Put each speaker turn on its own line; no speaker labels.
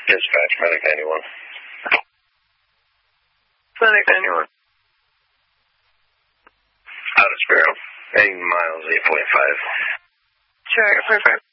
Dispatch, Medic 91.
Medic 91.
Out of Sparrow. 8 miles, 8.5.
Check, perfect.